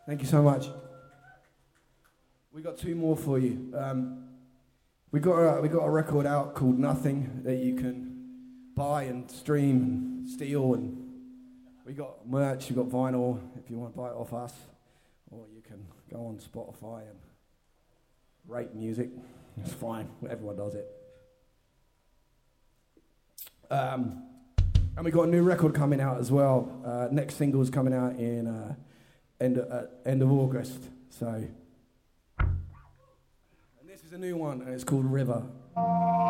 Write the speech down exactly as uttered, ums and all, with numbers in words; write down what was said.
Thank you so much. We got two more for you. Um, we got a, we got a record out called Nothing that you can buy and stream and steal, and we got merch. We got vinyl if you want to buy it off us, or you can go on Spotify and rate music. It's fine. Everyone does it. Um, and we got a new record coming out as well. Uh, next single is coming out in uh, end of, uh, end of August. So, and this is a new one, and it's called River.